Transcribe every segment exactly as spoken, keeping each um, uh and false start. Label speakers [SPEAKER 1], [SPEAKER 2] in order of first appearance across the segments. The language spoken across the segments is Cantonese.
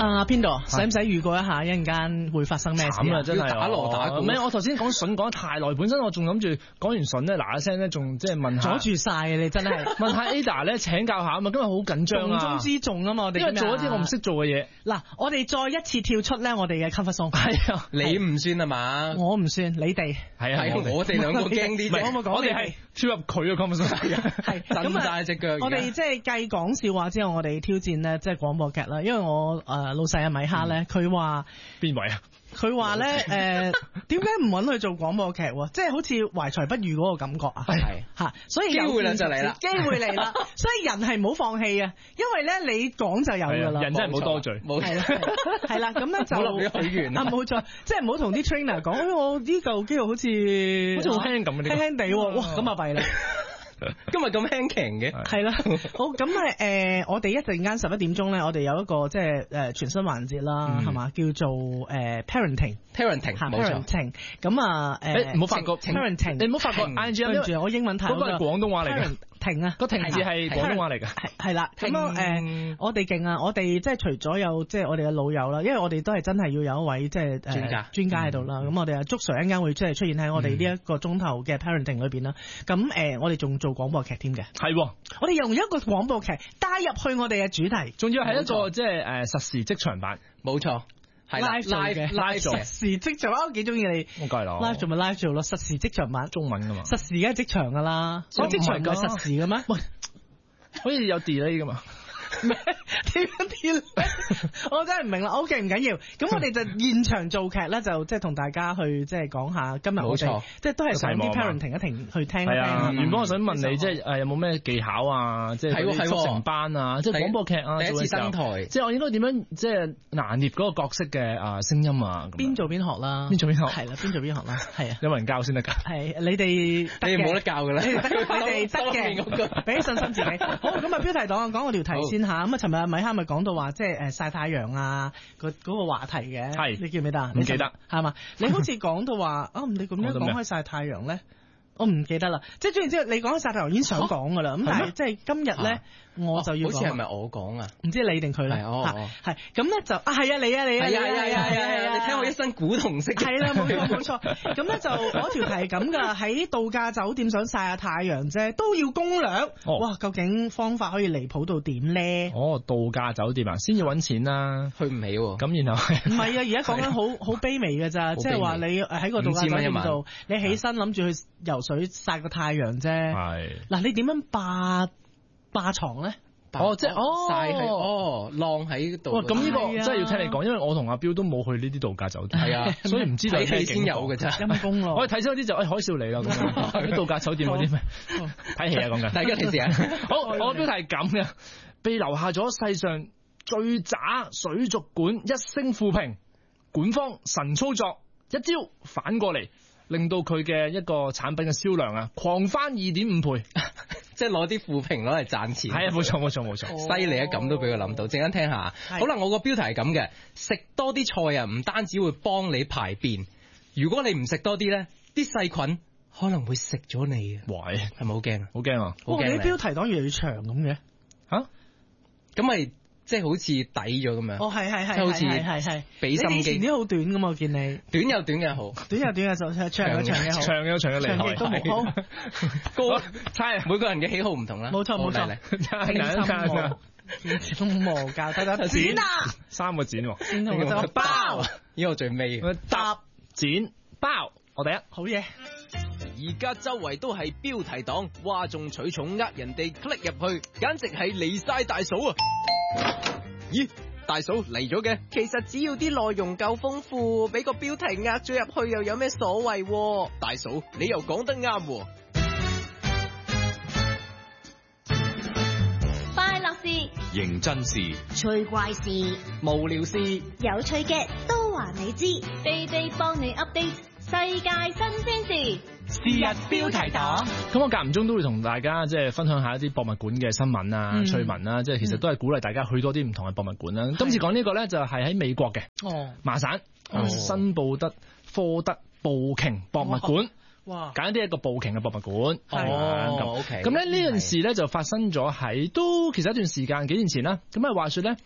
[SPEAKER 1] 啊邊度？使唔使預告一下一陣間會發生咩事啊？
[SPEAKER 2] 真係
[SPEAKER 3] 打鑼打鼓。
[SPEAKER 2] 唔係，我頭先講筍講得太耐，本身我仲諗住講完筍咧，嗱一聲咧，仲即係問下。
[SPEAKER 1] 阻住晒啊！你真係
[SPEAKER 2] 問下 Ada 咧請教下啊嘛，今日好緊張啊！
[SPEAKER 1] 重中之重啊嘛，我哋
[SPEAKER 2] 因為做一啲我唔識做嘅嘢。
[SPEAKER 1] 嗱，我哋再一次跳出咧，我哋嘅 comfort zone。
[SPEAKER 2] 係啊，
[SPEAKER 3] 你唔算啊嘛？
[SPEAKER 1] 我唔算，你哋
[SPEAKER 2] 係啊，
[SPEAKER 3] 我哋兩個驚啲啫。
[SPEAKER 1] 我冇講，
[SPEAKER 2] 我哋係跳入佢嘅 comfort zone。
[SPEAKER 1] 係
[SPEAKER 3] 震晒隻腳。
[SPEAKER 1] 我哋即係繼講笑話之後，我哋挑戰咧即係廣播劇啦。因為我誒老細阿米哈咧，佢話
[SPEAKER 2] 邊位啊？
[SPEAKER 1] 佢話咧誒，點解唔揾佢做廣播劇？即係好似懷才不遇嗰個感覺啊！
[SPEAKER 3] 係
[SPEAKER 1] 嚇，所以
[SPEAKER 3] 機會啦就嚟啦，
[SPEAKER 1] 機會嚟啦！所以人係唔好放棄啊，因為咧你講就有㗎啦。
[SPEAKER 2] 人真係唔好多罪，
[SPEAKER 3] 冇
[SPEAKER 1] 係啦，係啦，咁咧就
[SPEAKER 3] 冇立咗許願
[SPEAKER 1] 啊，冇錯，即係唔好同啲 trainer 講，哎，我呢嚿肌肉好似
[SPEAKER 2] 好似好輕咁嘅，
[SPEAKER 1] 輕輕地喎，哇，咁啊弊啦！
[SPEAKER 3] 今日咁輕強嘅，
[SPEAKER 1] 係啦，好咁啊，誒，我哋一陣間十一點鐘咧，我哋有一個即係誒全新環節啦，係嘛，叫做誒 parenting，parenting
[SPEAKER 3] 嚇，冇錯，
[SPEAKER 1] 咁啊誒，
[SPEAKER 2] 唔好發覺
[SPEAKER 1] parenting，
[SPEAKER 2] 你唔好發覺 I N G，
[SPEAKER 1] 跟住我英文睇
[SPEAKER 2] 嗰個係廣東話嚟嘅。停啊！個停字係廣東話嚟㗎，
[SPEAKER 1] 係係啦。咁樣誒，我哋勁啊！我哋即係除咗有即係我哋嘅老友啦，因為我哋都係真係要有一位即係專家專家喺度啦。咁我哋啊，祝 Sir 一陣間會即係出現喺我哋呢一個鐘頭嘅 parenting 裏邊啦。咁誒，我哋仲做廣播劇添嘅，
[SPEAKER 2] 係喎。
[SPEAKER 1] 我哋用一個廣播劇帶入去我哋嘅主題，
[SPEAKER 2] 仲要係一個即係誒實時職場版，
[SPEAKER 3] 冇錯。係
[SPEAKER 1] live 嘅
[SPEAKER 2] live 做
[SPEAKER 1] 實時職場，我幾中意你。
[SPEAKER 2] 我梗係啦
[SPEAKER 1] live 做咪 live 做咯，實時職場版
[SPEAKER 2] 中文㗎嘛。
[SPEAKER 1] 實時嘅職場㗎啦，我職場唔係實時嘅咩？喂，
[SPEAKER 2] 好似有 delay 㗎嘛？
[SPEAKER 1] 咩？點樣 delay？我真係唔明啦。OK， 唔緊要。咁我哋就現場做劇咧，就即係同大家去即係講下今日我哋即係都係想啲 parenting 一停去聽。
[SPEAKER 2] 係啊，原本我想問你即係誒有冇咩技巧啊？即係啲速成班啊，即係廣播劇啊，
[SPEAKER 3] 第一次登台，
[SPEAKER 2] 即係我應該點樣即係拿捏嗰個角色嘅啊聲音啊？
[SPEAKER 1] 邊做邊學啦，
[SPEAKER 2] 邊做邊學
[SPEAKER 1] 係啦，邊做邊學啦，係啊，
[SPEAKER 2] 有冇人教先得㗎？
[SPEAKER 1] 係你哋
[SPEAKER 3] 你哋冇得教㗎啦，
[SPEAKER 1] 你哋得嘅，俾信心自己。好，咁啊標題黨講個條題先。嚇咁啊！尋日米哈咪講到話，即係誒曬太陽啊，嗰嗰個話題嘅，係你記唔記得？
[SPEAKER 2] 唔記得
[SPEAKER 1] 係嘛？你好似講到話啊，你咁樣講開曬太陽咧，我唔記得啦。即係總言之，你講開曬太陽已經想講噶啦。咁但係即係今日咧，我就要講。好似係
[SPEAKER 3] 咪我講啊？
[SPEAKER 1] 唔知你定佢咧？係係咁咧就啊係啊你啊你啊
[SPEAKER 3] 係啊係啊係啊係啊！你聽我一身古銅色。
[SPEAKER 1] 係啦，冇錯冇錯。咁咧就嗰條題係咁噶，喺度假酒店想曬下太陽啫，都要攻略。哇！究竟方法可以離譜到點咧？
[SPEAKER 2] 哦，度假酒店啊，先要揾錢啦，
[SPEAKER 3] 去唔起喎。
[SPEAKER 2] 咁然後
[SPEAKER 1] 唔係啊，而家講緊好好卑微嘅咋，即係話你喺個度假酒店度，你起身諗住去游水曬個太陽啫。係嗱，你點樣霸霸床咧？
[SPEAKER 2] 哦，即係哦，
[SPEAKER 3] 曬喺哦，晾喺度。
[SPEAKER 2] 哇，咁呢個真係要聽你講，因為我同阿彪都冇去呢啲度假酒店，係啊，所以唔知道
[SPEAKER 3] 睇戲先有嘅啫。
[SPEAKER 1] 陰公咯，
[SPEAKER 2] 我哋睇咗啲就誒海嘯嚟啦，咁樣啲度假酒店嗰啲咩睇戲啊講緊。
[SPEAKER 3] 大家提示啊，
[SPEAKER 2] 好，我標題係咁嘅，被留下咗世上最渣水族館一星負評，館方神操作一招反過嚟，令到佢嘅一個產品嘅銷量啊狂翻二點五倍。
[SPEAKER 3] 即係攞啲負評攞嚟賺錢，
[SPEAKER 2] 係啊，冇錯冇錯冇錯，
[SPEAKER 3] 犀利啊！咁都俾佢諗到，陣間聽下。好啦，我個標題係咁嘅，食多啲菜啊，唔單止會幫你排便，如果你唔食多啲咧，啲細菌可能會食咗你啊！
[SPEAKER 2] 喂，
[SPEAKER 3] 係咪好驚啊？
[SPEAKER 2] 好驚啊！
[SPEAKER 1] 好驚！你標題黨越嚟越長咁嘅
[SPEAKER 2] 吓，
[SPEAKER 3] 咁咪即係好似抵咗咁樣。
[SPEAKER 1] 哦，係係係，
[SPEAKER 3] 即係好似
[SPEAKER 1] 係係
[SPEAKER 3] 俾心機。
[SPEAKER 1] 你以前啲好短噶嘛，我見你
[SPEAKER 3] 短有短嘅好，
[SPEAKER 1] 短有短嘅就長有長嘅好，
[SPEAKER 2] 長有長嘅厲害，
[SPEAKER 1] 都冇好。
[SPEAKER 3] 高猜每個人嘅喜好唔同啦。
[SPEAKER 1] 冇錯冇錯，
[SPEAKER 2] 輕心磨，
[SPEAKER 1] 輕心磨教得得剪啊，
[SPEAKER 2] 三個剪，
[SPEAKER 1] 剪同就包，
[SPEAKER 3] 呢個最尾
[SPEAKER 2] 搭剪包，我第一
[SPEAKER 3] 好嘢。而家周圍都係標題黨，嘩眾取寵，呃人哋 click 入去，簡直係離晒大嫂啊！咦，大嫂嚟咗嘅？其實只要啲內容夠豐富，俾個標題呃咗入去又有咩所謂？大嫂，你又講得啱。
[SPEAKER 4] 快樂事、
[SPEAKER 5] 認真事、
[SPEAKER 4] 趣怪事、
[SPEAKER 3] 無聊事、
[SPEAKER 4] 有趣嘅都話你知，地地幫你 update 世界新鮮事。
[SPEAKER 1] 是日標題黨，
[SPEAKER 2] 咁我間唔中都會同大家即係分享下一啲博物館嘅新聞啊、嗯、趣聞啦，即係其實都係鼓勵大家去多啲唔同嘅博物館啦。嗯、今次講呢個咧就係喺美國嘅哦，麻省、哦、新布德科德步鯨博物館。哇！簡單啲一個步鯨嘅博物館。
[SPEAKER 3] 哦，OK。
[SPEAKER 2] 咁咧呢件事咧就發生咗喺都其實一段時間幾年前啦。咁啊話說咧。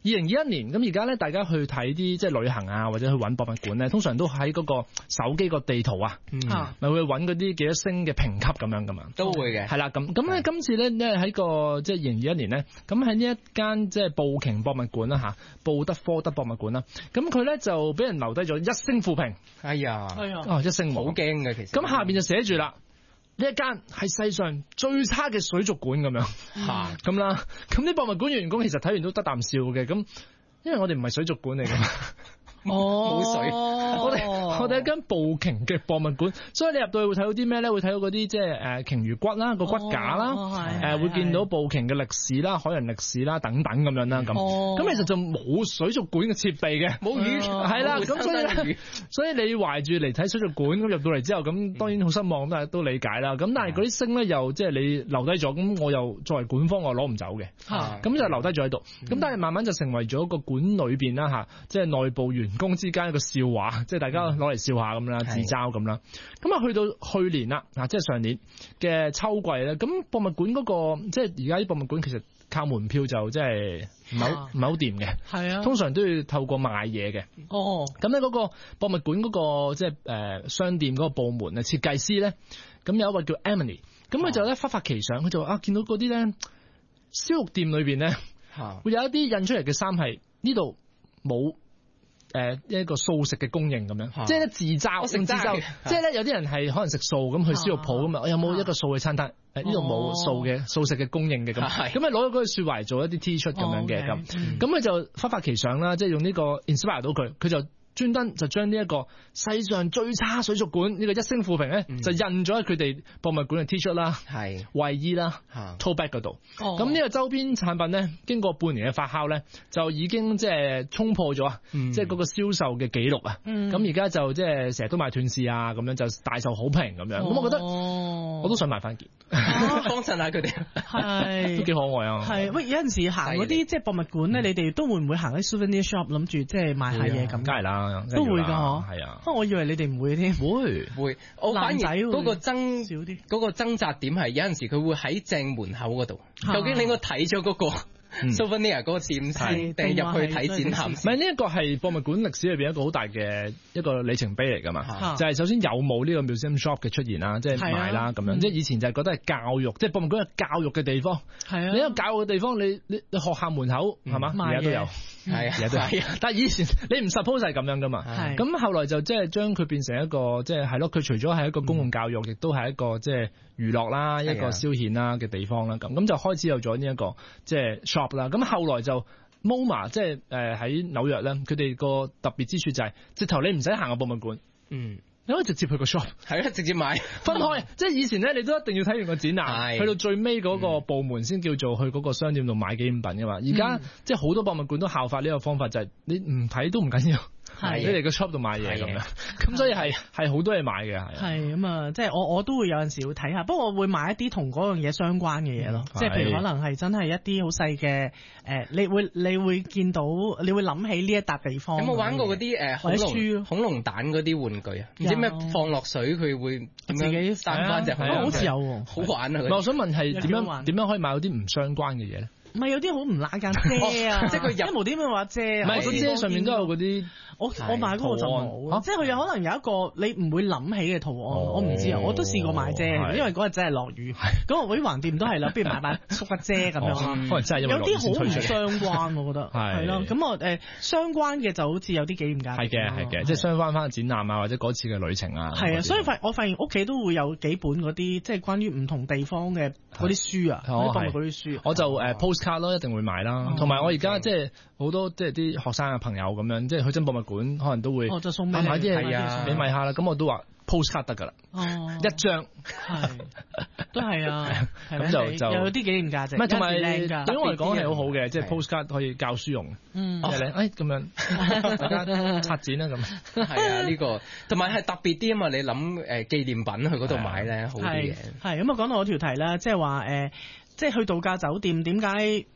[SPEAKER 2] 二零二一年咁而家咧，大家去睇啲即係旅行啊，或者去揾博物館咧，通常都喺嗰個手機個地圖啊，咪、嗯、會揾嗰啲幾多星嘅評級咁樣噶嘛，
[SPEAKER 5] 都會嘅。
[SPEAKER 2] 係啦，咁咁咧今次咧，因為喺個即係二零二一年咧，咁喺呢一間即係布瓊博物館啦嚇，布德科德博物館啦，咁佢咧就俾人留低咗一星負評。
[SPEAKER 5] 哎呀，
[SPEAKER 2] 哎呀，哦一星冇，
[SPEAKER 5] 好驚嘅其實。
[SPEAKER 2] 咁下邊就寫住啦。呢一間係世上最差嘅水族館咁樣，咁、嗯、啦，咁啲博物館員工其實睇完都得啖笑嘅，咁因為我哋唔係水族館嚟嘅。
[SPEAKER 5] 哦，冇水，
[SPEAKER 2] 我哋我哋一間布鯨嘅博物館，所以你入到去會睇到啲咩咧？會睇到嗰啲即係誒鯨魚骨啦，個骨架啦，誒、哦呃、會見到布鯨嘅歷史啦、海洋歷史啦等等咁樣啦，咁咁、哦、其實就冇水族館嘅設備嘅，冇魚，係啦，咁所以咧，所以你懷住嚟睇水族館咁入到嚟之後，咁當然好失望，都係都理解啦。咁但係嗰啲星咧又即係你留低咗，咁我又作為館方我攞唔走嘅，咁就留低咗喺度。咁但係慢慢就成為咗個館裏邊啦嚇，即係內部員工之間一個笑話，即係大家攞嚟笑下咁啦，自嘲咁啦。咁啊去到去年啦，啊即係上年嘅秋季咧，咁博物館嗰個即係而家啲博物館其實靠門票就即係唔係好唔係好掂嘅，係啊，通常都要透過賣嘢嘅。哦，咁咧嗰個博物館嗰個即係誒商店嗰個部門啊，設計師咧，咁有一個叫 Emily， 咁佢就咧忽發奇想，佢就話啊見到嗰啲咧燒肉店裏邊咧，會有一啲印出嚟嘅衫係呢度冇。誒一個素食嘅供應咁樣，啊、即係咧自嘲，自嘲，即係咧有啲人係可能食素咁去燒肉鋪咁啊，有冇一個素嘅餐單？誒呢度冇素嘅素食嘅供應嘅咁，咁啊攞咗嗰句説話嚟做一啲 T 恤咁樣嘅咁，咁佢就忽發奇想啦，即係用呢個 inspire 到佢，佢就專登就將呢一個世上最差水族館呢個一星負評咧，就印咗喺佢哋博物館嘅 T 恤啦、衛衣啦、tote bag 嗰度。咁呢個周邊產品咧，經過半年嘅發酵咧，就已經即係衝破咗，即係嗰個銷售嘅紀錄啊。咁而家就即係成日都賣斷市啊，咁樣就大受好評咁樣。咁我覺得我都想買翻件，
[SPEAKER 5] 幫襯下佢哋，
[SPEAKER 2] 係都幾可愛啊。
[SPEAKER 1] 係喂，有陣時行嗰啲即係博物館咧，你哋都會唔會行啲 souvenir shop 諗住即係買下嘢咁？
[SPEAKER 2] 梗係啦。
[SPEAKER 1] 都會㗎嗬，
[SPEAKER 2] 係啊。
[SPEAKER 1] 不過我以為你哋唔會添，
[SPEAKER 5] 會會。我反而嗰個掙少啲，嗰個掙扎點係有陣時佢會喺正門口嗰度。究竟你應該睇咗嗰個 souvenir 嗰個店先，定入去睇展覽？唔
[SPEAKER 2] 係，呢一個係博物館歷史裏邊一個好大嘅一個里程碑嚟㗎嘛。就係首先有冇呢個 museum shop 嘅出現啦，即係賣啦咁樣。即係以前就係覺得係教育，即係博物館係教育嘅地方。係啊。你一個教育嘅地方，你你你學校門口係嘛？而家都有。係啊，係啊，但係以前你唔 suppose 係咁樣噶嘛，咁後來就即係將佢變成一個即係係咯，佢除咗係一個公共教育，亦都係一個即係娛樂啦，一個消遣啦嘅地方啦，咁咁就開始有咗呢一個即係 shop 啦，咁後來就 MoMA 即係誒喺紐約咧，佢哋個特別之處就係直頭你唔使行個博物館，嗯。你可以直接去個 shop，
[SPEAKER 5] 係啊，直接買
[SPEAKER 2] 分開，即係以前咧，你都一定要睇完個展覽，去到最尾嗰個部門先叫做去嗰個商店度買紀念品噶嘛。而家、嗯、即係好多博物館都效法呢個方法，就係、是、你唔睇都唔緊要。係你嚟個 shop 度買嘢咁樣，咁所以係係好多嘢買嘅，係。係咁啊，即係我我都會有陣時會睇下，不過我會買一啲同嗰樣嘢相關嘅嘢咯，即係譬如可能係真係一啲好細嘅誒，你會你會見到，你會諗起呢一笪地方。有冇玩過嗰啲誒恐龍恐龍蛋嗰啲玩具啊？唔知咩放落水佢會點樣自己散翻隻？好似有喎，好玩啊！我想問係點樣點樣可以買到啲唔相關嘅嘢咧？唔係有啲好唔拉間遮啊，即係佢入無點樣話遮啊？唔係個遮上面都有嗰啲。我我買嗰個就冇，即係佢有可能有一個你唔會諗起嘅圖案，我唔知啊，我都試過買遮，因為嗰日真係落雨，咁我嗰啲橫掂都係啦，不如買把縮骨遮咁樣啦。可能真係有啲好唔相關，我覺得係咯。咁我誒相關嘅就好似有啲幾唔介。係嘅係嘅，即係相關翻展覽啊，或者嗰次嘅旅程啊。係啊，所以發我發現屋企都會有幾本嗰啲即係關於唔同地方嘅嗰啲書啊，嗰啲嗰啲書。我就誒 postcard 咯，一定會買啦。同埋我而家即係好多即係啲學生嘅朋友咁樣，即係去真博物館可能都會買啲嘢俾米下啦，咁我都話 postcard 得噶啦，一張係都係啊，咁就就有啲紀念價值。唔係同埋對我嚟講係好好嘅，即係 postcard 可以教書用。嗯，誒誒咁樣大家策展啦咁。係啊，呢個同埋係特別啲啊嘛，你諗誒紀念品去嗰度買咧好啲嘅。係咁啊，講到我條題啦，即係話誒。即係去度假酒店，點解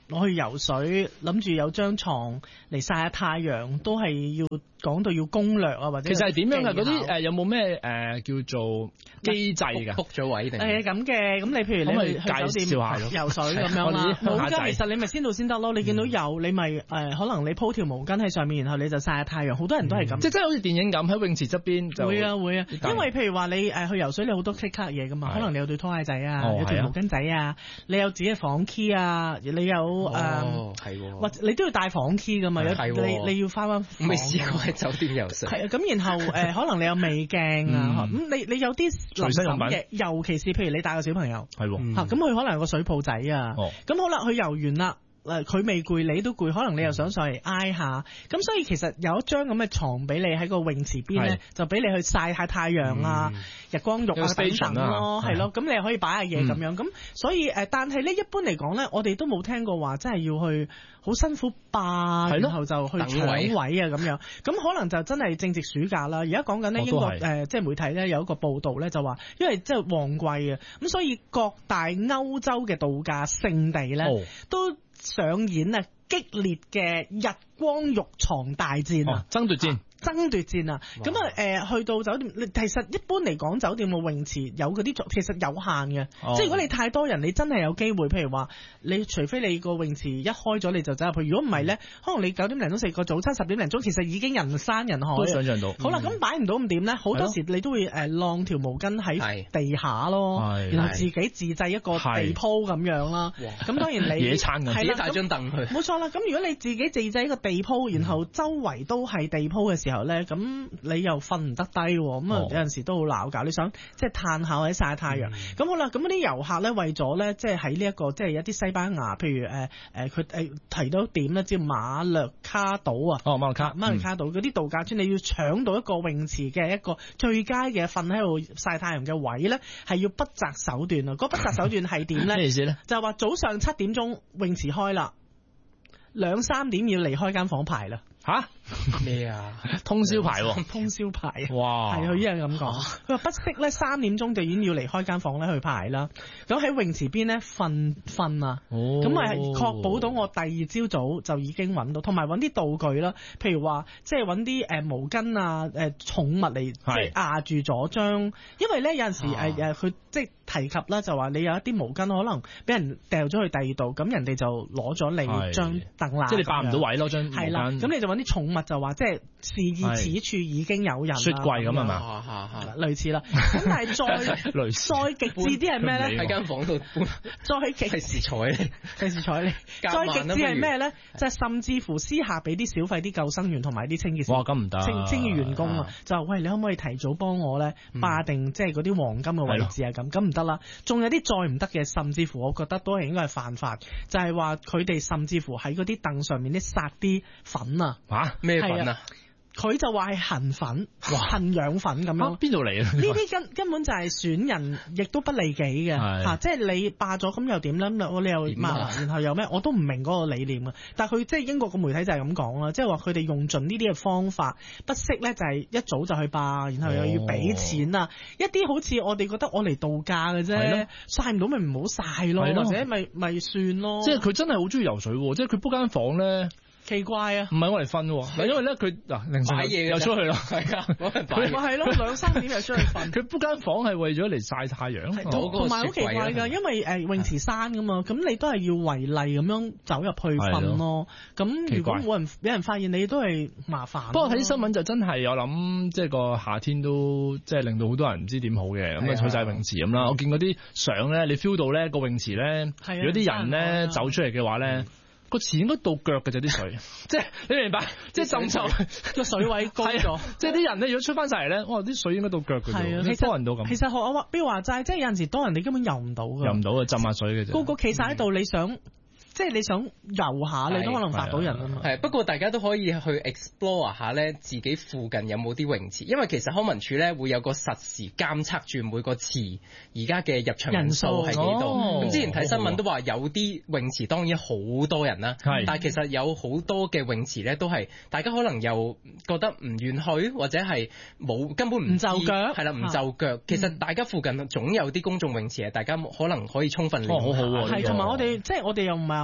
[SPEAKER 1] 我去游水，諗住有張床嚟曬下太陽，都係要講到要攻略啊，或者
[SPEAKER 2] 其實係點樣嘅嗰啲誒有冇咩誒叫做機制㗎
[SPEAKER 5] book 咗位定
[SPEAKER 1] 誒咁嘅？咁你譬如你去去酒店游水咁樣啦，冇㗎，其實你咪先到先得咯。你見到有你咪誒可能你鋪條毛巾喺上面，然後你就曬下太陽。好多人都係咁，
[SPEAKER 2] 即係真係好似電影咁喺泳池側邊就
[SPEAKER 1] 會啊會啊，因為譬如話你誒去游水，你好多 click click 嘢㗎嘛，可能你有對拖鞋仔啊，有條毛巾仔啊，你有自己嘅房 key 啊，你有誒係或者你都要帶房 key 㗎嘛，你你要翻翻
[SPEAKER 5] 未試過喺酒店游水。
[SPEAKER 1] 係啊，咁然後誒、呃、可能你有味鏡啊，咁、嗯、你你有啲臨時嘅，尤其是譬如你帶個小朋友，
[SPEAKER 2] 係喎，
[SPEAKER 1] 嚇咁佢可能有個水泡仔啊，咁、哦、好啦，佢游完啦。誒佢未攰，你都攰，可能你又想上嚟挨下，咁、嗯、所以其實有一張咁嘅床俾你喺個泳池邊咧，就俾你去曬下太陽啊、嗯、日光浴啊等等咯，係咯，咁你可以擺下嘢咁樣，咁、嗯、所以誒，但係咧一般嚟講咧，我哋都冇聽過話真係要去好辛苦霸，然後就去搶位啊咁樣，咁可能就真係正值暑假啦。而家講緊呢英國誒、呃，即係媒體咧有一個報導咧就話，因為即係旺季啊，咁所以各大歐洲嘅度假勝地咧、哦、都上演啊激烈嘅日光浴床大戰啊，
[SPEAKER 2] 爭奪戰。
[SPEAKER 1] 爭奪戰啊！咁啊誒，去到酒店，其實一般嚟講，酒店嘅泳池有嗰啲，其實有限嘅。哦、即係如果你太多人，你真係有機會，譬如話，你除非你個泳池一開咗你就走入去，如果唔係咧，可能你九點零鐘食個早餐，十點零鐘其實已經人山人海。
[SPEAKER 2] 都想像到。
[SPEAKER 1] 好啦，咁擺唔到咁點咧？好多時你都會誒晾條毛巾喺地下咯，然後自己自製一個地鋪咁樣啦。咁當然你
[SPEAKER 2] 野餐咁，
[SPEAKER 5] 自己帶張凳去。
[SPEAKER 1] 冇錯啦，咁如果你自己自製一個地鋪，然後周圍都係地鋪嘅時候咧，咁你又瞓唔得低，咁啊有陣時都好鬧搞。你想即係嘆下或者曬太陽，咁、嗯、好啦。咁啲遊客咧為咗咧，即係喺呢一個即係一啲西班牙，譬如誒誒佢誒提到一點咧，叫馬略卡島啊。
[SPEAKER 2] 哦，馬略卡，
[SPEAKER 1] 馬略卡島嗰啲度假村，你要搶到一個泳池嘅一個最佳嘅瞓喺度曬太陽嘅位咧，係要不擇手段啊！嗰不擇手段係點咧？
[SPEAKER 2] 咩意思咧？
[SPEAKER 1] 就係話早上七點鐘泳池開啦，兩三點要離開間房排啦。
[SPEAKER 2] 吓咩啊？通宵排喎，
[SPEAKER 1] 通宵排啊！
[SPEAKER 2] 哇，
[SPEAKER 1] 係佢依樣咁講。佢話不惜咧三點鐘就已經要離開間房咧去排啦。咁喺泳池邊咧瞓瞓啊，咁咪確保到我第二朝早就已經揾到，同埋揾啲道具啦，譬如話即係揾啲誒毛巾啊、誒、呃、寵物嚟即係壓住咗張，因為咧有陣時誒誒佢即係提及啦，就話你有一啲毛巾可能俾人掉咗去第二度，咁人哋就攞咗你張凳啦，
[SPEAKER 2] 即係你霸唔到位咯張毛巾。係啦，
[SPEAKER 1] 咁你就揾啲寵物就話即係示意此處已經有人
[SPEAKER 2] 雪櫃咁係嘛？
[SPEAKER 1] 類似啦。咁但係再再極致啲係咩咧？
[SPEAKER 5] 喺間房度搬。
[SPEAKER 1] 再極
[SPEAKER 5] 費事睬你，
[SPEAKER 1] 費事睬你。再極致係咩咧？就係甚至乎私下俾啲小費啲救生員同埋啲清潔。
[SPEAKER 2] 哇！咁唔得。
[SPEAKER 1] 清清潔員工啊，就話喂，你可唔可以提早幫我咧霸定即係嗰啲黃金嘅位置啊？咁咁唔得啦。仲有啲再唔得嘅，甚至乎我覺得都係應該係犯法，就係話佢哋甚至乎喺嗰啲凳上面咧撒啲粉啊！
[SPEAKER 2] 嚇咩粉啊？
[SPEAKER 1] 佢就話係痕粉、痕氧粉咁樣。
[SPEAKER 2] 邊度嚟啊？
[SPEAKER 1] 呢啲根根本就係損人，亦都不利己嘅嚇。即係你霸咗咁又點咧？我你又抹，然後又咩？我都唔明嗰個理念啊。但係佢即係英國個媒體就係咁講啦，即係話佢哋用盡呢啲嘅方法，不惜咧就係一早就去霸，然後又要俾錢啊！哦、一啲好似我哋覺得我嚟度假嘅啫，曬唔到咪唔好曬咯，或者咪咪算咯。
[SPEAKER 2] 即係佢真係好中意游水喎，即係佢 book 間房咧。
[SPEAKER 1] 奇怪啊！
[SPEAKER 2] 唔係我嚟瞓喎，因為咧佢嗱凌晨嘢又出去咯，係啊，
[SPEAKER 1] 佢咪係咯兩三點又出去瞓。
[SPEAKER 2] 佢 book 間房係為咗嚟曬太陽，
[SPEAKER 1] 同埋好奇怪㗎，因為誒泳池山㗎嘛，咁你都係要違例咁樣走入去瞓咯。咁如果冇人俾人發現，你都係麻煩。不過
[SPEAKER 2] 睇啲新聞就真係我諗，即係個夏天都即係令到好多人唔知點好嘅，咁啊去曬泳池咁啦。我見嗰啲相咧，你 feel 到咧個泳池咧，如果啲人咧走出嚟嘅話咧。個池應該到腳嘅啫啲水，即係你明白，即係浸就
[SPEAKER 1] 個水位高咗，
[SPEAKER 2] 即係啲人咧如果出翻晒嚟咧，哇啲水應該到腳嘅啫，
[SPEAKER 1] 其實
[SPEAKER 2] 多人到咁。
[SPEAKER 1] 其實學我話，比如話齋，即係有陣時多人你根本游唔到嘅，
[SPEAKER 2] 游唔到嘅浸下水嘅啫。
[SPEAKER 1] 個個企晒喺度，你想？即係你想遊下，你都可能發到人啊嘛。
[SPEAKER 5] 係，不過大家都可以去 explore 下咧，自己附近有冇啲泳池，因為其實康文署咧會有個實時監測住每個池而家嘅入場人數係幾多。咁、哦、之前睇新聞都話有啲泳池當然好多人啦，哦、但係其實有好多嘅泳池咧都係大家可能又覺得唔願去，或者係冇根本唔就腳，係啦唔就腳。嗯、其實大家附近總有啲公眾泳池係大家可能可以充分利用。
[SPEAKER 2] 哦，好好喎。
[SPEAKER 1] 係，同埋我哋即係我哋又唔係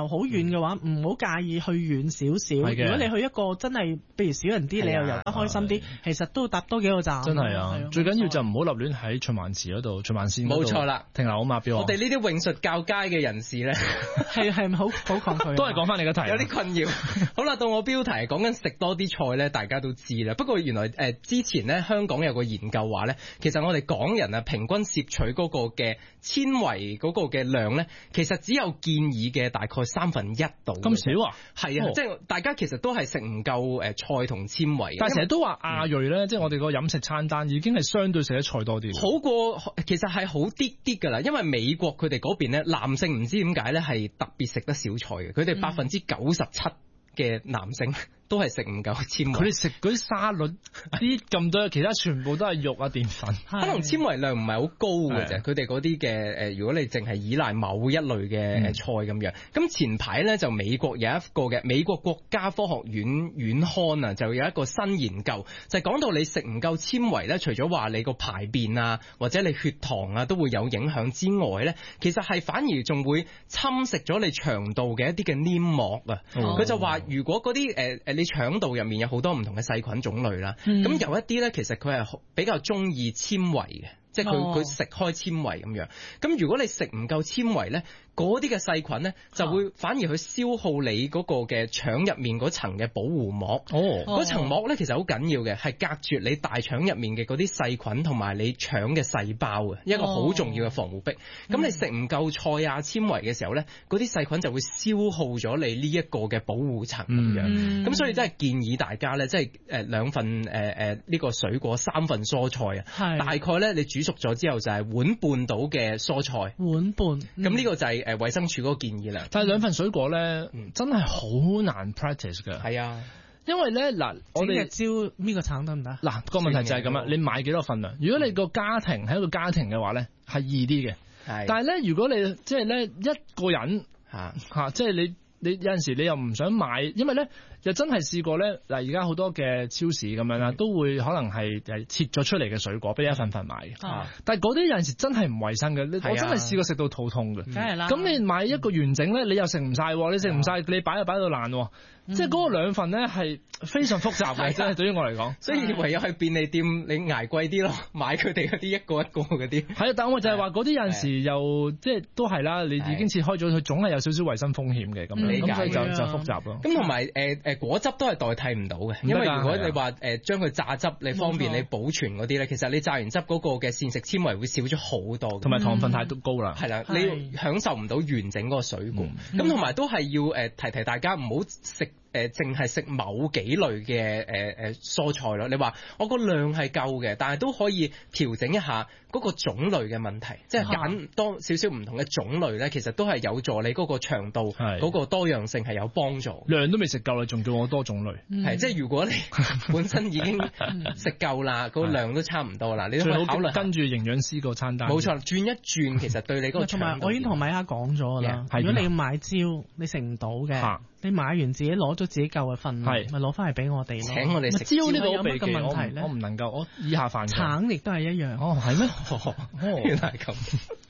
[SPEAKER 1] 又好遠嘅話，唔好介意去遠少少。如果你去一個真係，譬如少人啲，你又遊得開心啲，其實都搭多幾個站。
[SPEAKER 2] 真係啊！最緊要就唔好立亂喺循環池嗰度、循環線嗰度。冇錯啦，停留啊嘛，標。
[SPEAKER 5] 我哋呢啲泳術較佳嘅人士咧，
[SPEAKER 1] 係係咪好好抗拒？
[SPEAKER 2] 都係講翻你個題，
[SPEAKER 5] 有啲困擾。好啦，到我標題講緊食多啲菜咧，大家都知啦。不過原來誒、呃、之前咧，香港有個研究話咧，其實我哋港人啊平均攝取嗰個嘅纖維嗰個嘅量咧，其實只有建議嘅大概三分一度。
[SPEAKER 2] 咁少啊？
[SPEAKER 5] 係啊，哦、即係大家其實都係食唔夠誒菜同纖維。
[SPEAKER 2] 但係成日都話亞裔咧，嗯、即係我哋個飲食餐單已經係相對食得菜多啲。
[SPEAKER 5] 好過其實係好啲啲㗎啦，因為美國佢哋嗰邊咧，男性唔知點解咧係特別食得少菜嘅，佢哋百分之九十七嘅男性。嗯都係食唔夠纖維，
[SPEAKER 2] 佢哋食嗰啲沙律啲咁多，其他全部都係肉啊澱粉，
[SPEAKER 5] 可能纖維量唔係好高嘅啫。佢哋嗰啲嘅誒，如果你淨係依賴某一類嘅誒菜咁樣，咁、嗯、前排咧就美國有一個嘅美國國家科學院院刊啊，就有一個新研究，就係、是、講到你食唔夠纖維咧，除咗話你個排便啊或者你血糖啊都會有影響之外咧，其實係反而仲會侵蝕咗你腸道嘅一啲嘅黏膜啊。佢、哦、就話如果嗰啲誒誒你腸道入面有好多唔同嘅細菌種類啦，咁、嗯、有一啲咧，其實佢係比較中意纖維嘅，即係佢佢食開纖維咁樣。咁如果你食唔夠纖維咧，嗰啲嘅細菌咧就會反而去消耗你嗰個嘅腸入面嗰層嘅保護膜。哦，嗰層膜咧其實好緊要嘅，係隔絕你大腸入面嘅嗰啲細菌同埋你腸嘅細胞嘅一個好重要嘅防護壁。咁、哦、你食唔夠菜啊纖維嘅時候咧，嗰啲細菌就會消耗咗你呢一個嘅保護層咁樣。咁、嗯、所以真係建議大家咧，即係誒兩份誒誒呢個水果，三份蔬菜啊。大概咧你煮熟咗之後就係碗半到嘅蔬菜。碗半。咁、嗯、呢個就係、是。誒，衛生署嗰個建議啦，
[SPEAKER 2] 但係兩份水果咧，嗯、真係好難 practice 㗎。
[SPEAKER 5] 係啊，
[SPEAKER 2] 因為咧嗱，我哋
[SPEAKER 1] 招呢個橙得唔得？嗱，
[SPEAKER 2] 個問題就係咁啦，你買幾多份量？如果你個家庭係一個家庭嘅話咧，係易啲嘅。係，但係咧，如果你即係咧一個人嚇嚇，即係你你有陣時你又唔想買，因為咧。就真係試過咧，嗱而家好多嘅超市咁樣啦，嗯、都會可能係誒切咗出嚟嘅水果，俾你一份份買嘅。啊、但係嗰啲有陣時真係唔衞生嘅，啊、我真係試過食到肚痛嘅。梗係啦。咁你買一個完整咧，你又食唔晒，你食唔晒，你擺又擺到爛。嗯、即係嗰個兩份咧係非常複雜嘅，真係對於我嚟講。
[SPEAKER 5] 所以唯有去便利店，你捱貴啲咯，買佢哋嗰啲一個一個嗰啲。係
[SPEAKER 2] 啊，但我就係話嗰啲有陣時又即係都係啦，你已經切開咗，佢總係有少少衞生風險嘅咁樣，咁所以就就複雜咯。
[SPEAKER 5] 咁同埋誒誒果汁都係代替唔到嘅，因為如果你話誒將佢榨汁，你方便你保存嗰啲咧，其實你榨完汁嗰個嘅膳食纖維會少咗好多，
[SPEAKER 2] 同埋糖分太高啦。
[SPEAKER 5] 係啦，你享受唔到完整嗰個水果。咁同埋都係要誒提提大家唔好食。誒淨係食某幾類嘅誒誒蔬菜咯，你話我個量係夠嘅，但係都可以調整一下嗰個種類嘅問題，即係揀多少少唔同嘅種類咧，其實都係有助你嗰個腸道嗰個多樣性係有幫助。
[SPEAKER 2] 量都未食夠，你仲叫我多種類？係、
[SPEAKER 5] 嗯、即係如果你本身已經食夠啦，個量都差唔多啦，你都可以考慮
[SPEAKER 2] 跟住營養師個餐單。
[SPEAKER 5] 冇錯，轉一轉其實對你嗰個腸道。同埋
[SPEAKER 1] 我已經同米哈講咗啦，如果你要買蕉，你食唔到嘅。你買完自己攞咗自己夠嘅份，咪攞翻嚟俾我哋咯。
[SPEAKER 5] 請我哋食
[SPEAKER 1] 蕉呢個有乜嘅問題咧？
[SPEAKER 2] 我唔能夠，我以下犯。
[SPEAKER 1] 橙亦都係一樣。
[SPEAKER 2] 哦，係咩？哦，原來係咁。